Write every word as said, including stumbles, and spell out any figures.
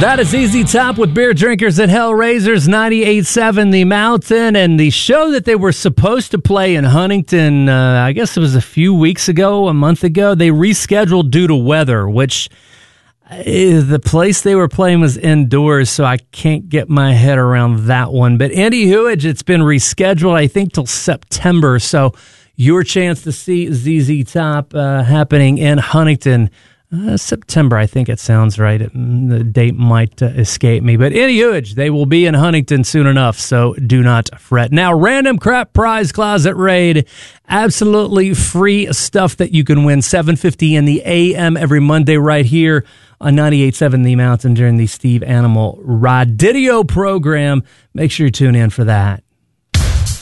That is Z Z Top with Beer Drinkers and Hellraisers, ninety-eight point seven The Mountain. And the show that they were supposed to play in Huntington, uh, I guess it was a few weeks ago, a month ago, they rescheduled due to weather, which uh, the place they were playing was indoors, so I can't get my head around that one. But Andy Huage, it's been rescheduled, I think, till September. So your chance to see Z Z Top uh, happening in Huntington. Uh, September, I think it sounds right. It, the date might uh, escape me. But anyway, they will be in Huntington soon enough, so do not fret. Now, Random Crap Prize Closet Raid. Absolutely free stuff that you can win. seven fifty in the A M every Monday right here on ninety-eight point seven The Mountain during the Steve Animal Radio program. Make sure you tune in for that.